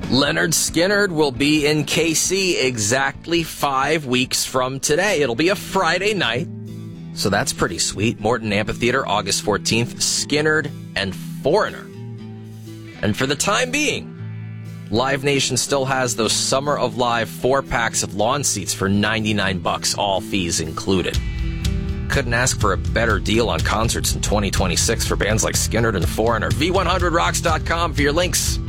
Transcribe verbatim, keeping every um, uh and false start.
Lynyrd Skynyrd will be in K C exactly five weeks from today. It'll be a Friday night, so that's pretty sweet. Morton Amphitheater, August fourteenth, Skynyrd and Foreigner. And for the time being, Live Nation still has those Summer of Live four-packs of lawn seats for ninety-nine bucks, all fees included. Couldn't ask for a better deal on concerts in twenty twenty-six for bands like Skynyrd and Foreigner. V one hundred rocks dot com for your links.